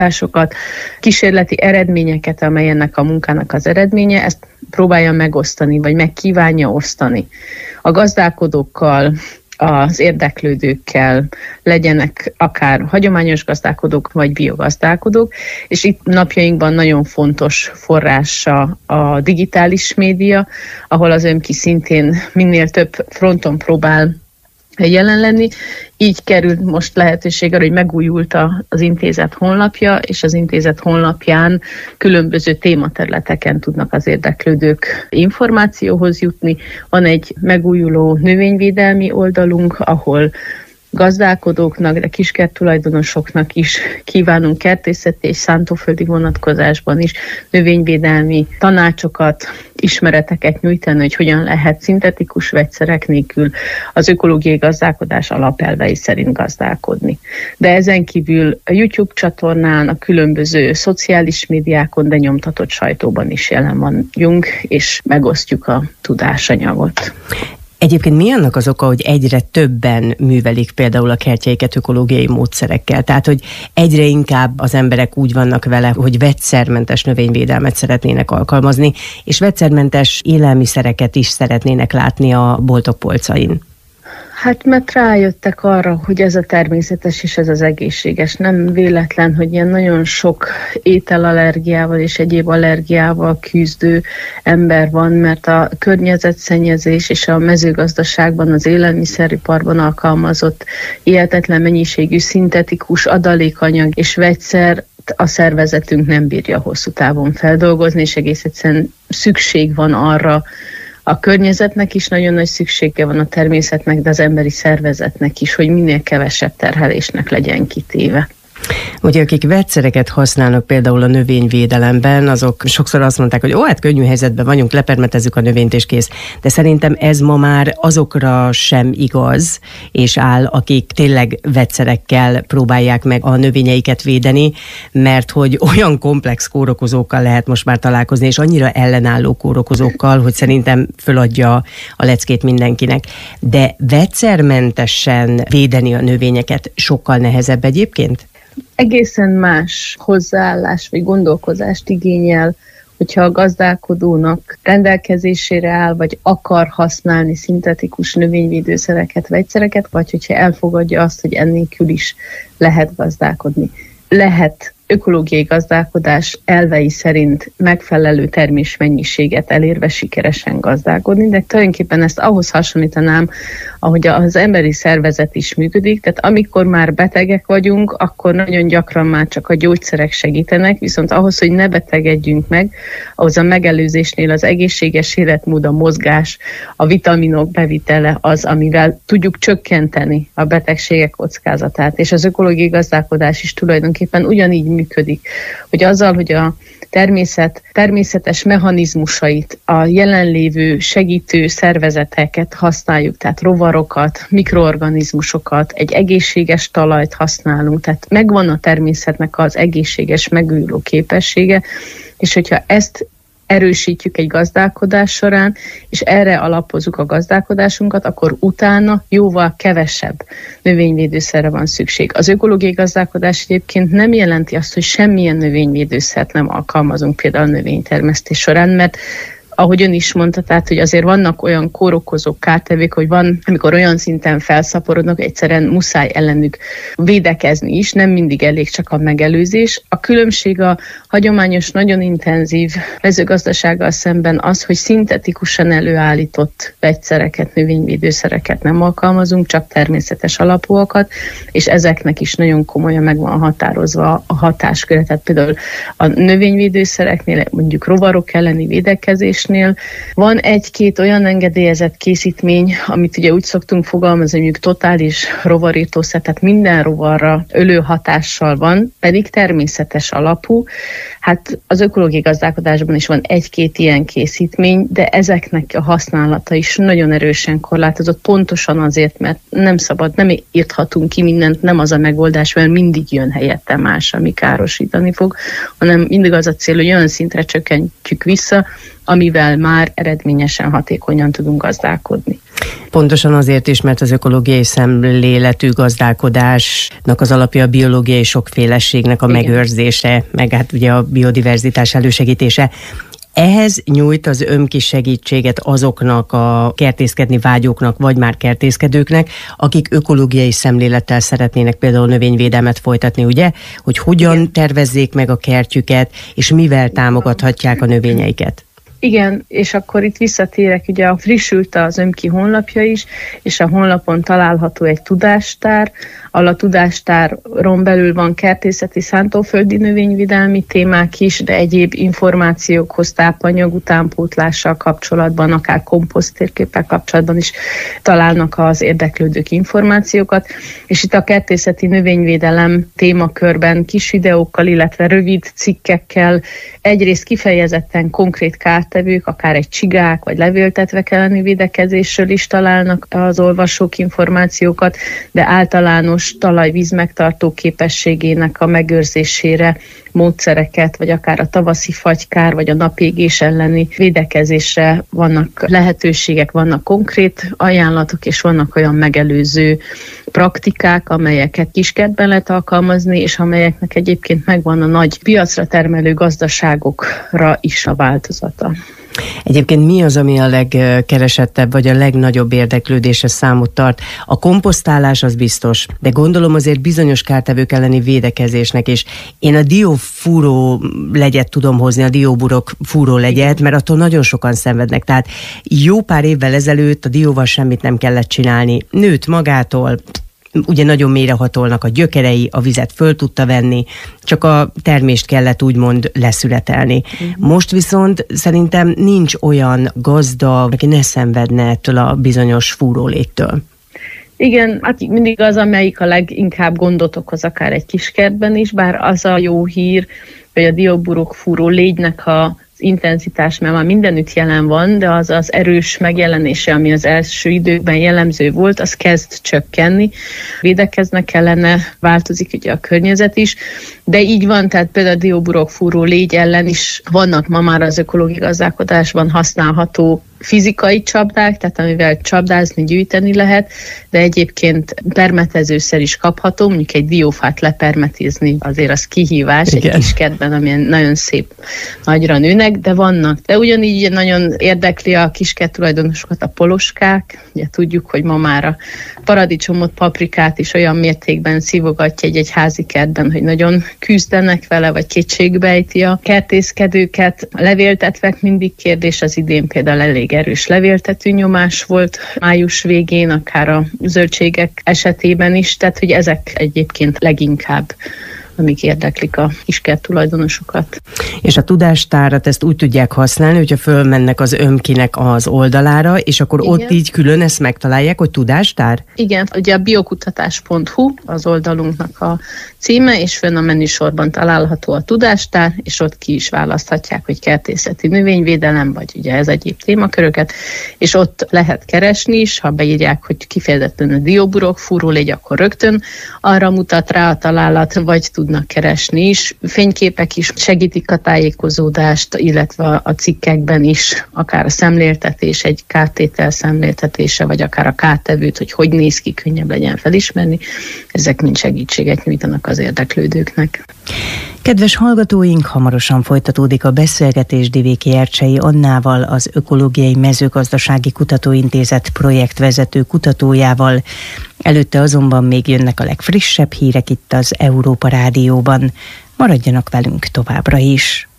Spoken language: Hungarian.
kutatásokat, kísérleti eredményeket, amely ennek a munkának az eredménye, ezt próbálja megosztani, vagy meg kívánja osztani a gazdálkodókkal, az érdeklődőkkel, legyenek akár hagyományos gazdálkodók, vagy biogazdálkodók, és itt napjainkban nagyon fontos forrása a digitális média, ahol az ÖMKI szintén minél több fronton próbál jelen lenni. Így került most lehetőség arra, hogy megújult az intézet honlapja, és az intézet honlapján különböző tématerületeken tudnak az érdeklődők információhoz jutni. Van egy megújuló növényvédelmi oldalunk, ahol gazdálkodóknak, de kiskerttulajdonosoknak is kívánunk kertészeti és szántóföldi vonatkozásban is növényvédelmi tanácsokat, ismereteket nyújtani, hogy hogyan lehet szintetikus vegyszerek nélkül az ökológiai gazdálkodás alapelvei szerint gazdálkodni. De ezen kívül a YouTube csatornán, a különböző szociális médiákon, de nyomtatott sajtóban is jelen vagyunk, és megosztjuk a tudásanyagot. Egyébként mi annak az oka, hogy egyre többen művelik például a kertjeiket ökológiai módszerekkel? Tehát, hogy egyre inkább az emberek úgy vannak vele, hogy vegyszermentes növényvédelmet szeretnének alkalmazni, és vegyszermentes élelmiszereket is szeretnének látni a boltok polcain. Hát mert rájöttek arra, hogy ez a természetes és ez az egészséges. Nem véletlen, hogy ilyen nagyon sok ételallergiával és egyéb allergiával küzdő ember van, mert a környezetszennyezés és a mezőgazdaságban, az élelmiszeriparban alkalmazott hihetetlen mennyiségű szintetikus adalékanyag és vegyszer a szervezetünk nem bírja hosszú távon feldolgozni, és egész egyszerűen szükség van arra, a környezetnek is nagyon nagy szüksége van, a természetnek, de az emberi szervezetnek is, hogy minél kevesebb terhelésnek legyen kitéve. Ugye akik vegyszereket használnak például a növényvédelemben, azok sokszor azt mondták, hogy hát könnyű helyzetben vagyunk, lepermetezzük a növényt és kész. De szerintem ez ma már azokra sem igaz, és áll, akik tényleg vegyszerekkel próbálják meg a növényeiket védeni, mert hogy olyan komplex kórokozókkal lehet most már találkozni, és annyira ellenálló kórokozókkal, hogy szerintem föladja a leckét mindenkinek. De vegyszermentesen védeni a növényeket sokkal nehezebb egyébként? Egészen más hozzáállás vagy gondolkozást igényel, hogyha a gazdálkodónak rendelkezésére áll, vagy akar használni szintetikus növényvédőszereket, vegyszereket, vagy hogyha elfogadja azt, hogy ennélkül is lehet gazdálkodni. Lehet ökológiai gazdálkodás elvei szerint megfelelő termésmennyiséget elérve sikeresen gazdálkodni, de tulajdonképpen ezt ahhoz hasonlítanám, ahogy az emberi szervezet is működik, tehát amikor már betegek vagyunk, akkor nagyon gyakran már csak a gyógyszerek segítenek, viszont ahhoz, hogy ne betegedjünk meg, ahhoz a megelőzésnél az egészséges életmód, a mozgás, a vitaminok bevitele az, amivel tudjuk csökkenteni a betegségek kockázatát, és az ökológiai gazdálkodás is tulajdonképpen ugyanígy működik, hogy azzal, hogy a természetes mechanizmusait, a jelenlévő segítő szervezeteket használjuk, tehát rovarokat, mikroorganizmusokat, egy egészséges talajt használunk, tehát megvan a természetnek az egészséges megújuló képessége, és hogyha ezt erősítjük egy gazdálkodás során, és erre alapozzuk a gazdálkodásunkat, akkor utána jóval kevesebb növényvédőszerre van szükség. Az ökológiai gazdálkodás egyébként nem jelenti azt, hogy semmilyen növényvédőszert nem alkalmazunk például a növénytermesztés során, mert ahogy ön is mondta, tehát, hogy azért vannak olyan kórokozók, kártevők, hogy van, amikor olyan szinten felszaporodnak, egyszerűen muszáj ellenük védekezni is, nem mindig elég csak a megelőzés. A különbség a hagyományos, nagyon intenzív mezőgazdasággal szemben az, hogy szintetikusan előállított vegyszereket, növényvédőszereket nem alkalmazunk, csak természetes alapúakat, és ezeknek is nagyon komolyan meg van határozva a hatásköre. Tehát például a növényvédőszereknél, mondjuk rovarok elleni védekezés, van egy-két olyan engedélyezett készítmény, amit ugye úgy szoktunk fogalmazni, hogy totális rovarírtószer, tehát minden rovarra ölő hatással van, pedig természetes alapú. Hát az ökológiai gazdálkodásban is van egy-két ilyen készítmény, de ezeknek a használata is nagyon erősen korlátozott, pontosan azért, mert nem szabad, nem írthatunk ki mindent, nem az a megoldás, mert mindig jön helyette más, ami károsítani fog, hanem mindig az a cél, hogy olyan szintre csökkentjük vissza, amivel már eredményesen, hatékonyan tudunk gazdálkodni. Pontosan azért is, mert az ökológiai szemléletű gazdálkodásnak az alapja a biológiai sokféleségnek a megőrzése, meg hát ugye a biodiverzitás elősegítése. Ehhez nyújt az ÖMKI segítséget azoknak a kertészkedni vágyóknak, vagy már kertészkedőknek, akik ökológiai szemlélettel szeretnének például növényvédelmet folytatni, ugye? Hogy hogyan tervezzék meg a kertjüket, és mivel támogathatják a növényeiket. Igen, és akkor itt visszatérek, ugye frissült az ÖMKI honlapja is, és a honlapon található egy tudástár, ahol a tudástáron belül van kertészeti, szántóföldi növényvédelmi témák is, de egyéb információkhoz, tápanyag utánpótlással kapcsolatban, akár komposzttérképpel kapcsolatban is találnak az érdeklődők információkat, és itt a kertészeti növényvédelem témakörben kis videókkal, illetve rövid cikkekkel egyrészt kifejezetten konkrét kártevők, akár egy csigák vagy levéltetvek elleni védekezésről is találnak az olvasók információkat, de általános talajvíz megtartó képességének a megőrzésére módszereket, vagy akár a tavaszi fagykár, vagy a napégés elleni védekezésre vannak lehetőségek, vannak konkrét ajánlatok, és vannak olyan megelőző praktikák, amelyeket kiskertben lehet alkalmazni, és amelyeknek egyébként megvan a nagy piacra termelő gazdaságokra is a változata. Egyébként mi az, ami a legkeresettebb, vagy a legnagyobb érdeklődésre számot tart? A komposztálás az biztos, de gondolom azért bizonyos kártevők elleni védekezésnek is. Én a diófúró legyet tudom hozni, a dióburok fúró legyet, mert attól nagyon sokan szenvednek. Tehát jó pár évvel ezelőtt a dióval semmit nem kellett csinálni. Nőtt magától, ugye nagyon mélyre hatolnak a gyökerei, a vizet föl tudta venni, csak a termést kellett úgymond leszületelni. Most viszont szerintem nincs olyan gazda, aki ne szenvedne ettől a bizonyos fúróléttől. Igen, hát mindig az, amelyik a leginkább gondot okoz akár egy kiskertben is, bár az a jó hír, hogy a dióburok fúró légynek a intenzitás, mert már mindenütt jelen van, de az erős megjelenése, ami az első időkben jellemző volt, az kezd csökkenni. Védekeznek ellene, változik ugye a környezet is, de így van, tehát például a dióburok fúró légy ellen is vannak ma már az ökológiai gazdálkodásban használható fizikai csapdák, tehát amivel csapdázni, gyűjteni lehet, de egyébként permetezőszer is kapható, mondjuk egy diófát lepermetézni, azért az kihívás. Igen. Egy kis kertben, amilyen nagyon szép nagyra nőnek, de vannak. De ugyanígy nagyon érdekli a kiskert tulajdonosokat a poloskák, ugye tudjuk, hogy ma már a paradicsomot, paprikát is olyan mértékben szívogatja egy házi kertben, hogy nagyon küzdenek vele, vagy kétségbejti a kertészkedőket. A levéltetvek mindig kérdés, az idén például elég erős levéltető nyomás volt május végén, akár a zöldségek esetében is, tehát hogy ezek egyébként leginkább amik érdeklik a kiskert tulajdonosokat. És a tudástárat ezt úgy tudják használni, hogyha fölmennek az ÖMKI-nek az oldalára, és akkor igen, ott így külön ezt megtalálják, hogy tudástár? Igen, ugye a biokutatás.hu az oldalunknak a címe, és fönn a menüsorban található a tudástár, és ott ki is választhatják, hogy kertészeti növényvédelem, vagy ugye ez egyéb témaköröket, és ott lehet keresni is, ha beírják, hogy kifejezetten a dióburok fúrólégy, akkor rögtön arra mutat rá a találat, vagy tudnak keresni is. Fényképek is segítik a tájékozódást, illetve a cikkekben is, akár a szemléltetés, egy kártétel szemléltetése, vagy akár a kártevőt, hogy néz ki, könnyebb legyen felismerni. Ezek mind segítséget nyújtanak az érdeklődőknek. Kedves hallgatóink, hamarosan folytatódik a beszélgetés Divéki Ercsei Annával, az Ökológiai Mezőgazdasági Kutatóintézet projektvezető kutatójával. Előtte azonban még jönnek a legfrissebb hírek itt az Európa Rádióban. Maradjanak velünk továbbra is!